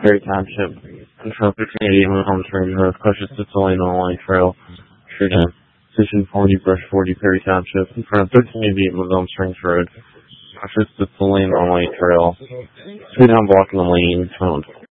Perry Township, in front of 1588 Home Springs Road, Crush's Lane on Light Trail, Station 40, Brush 40, Perry Township, in front of 1388 Home Springs Road, Crush's Lane on Light Trail, 2 down block in the lane, tone.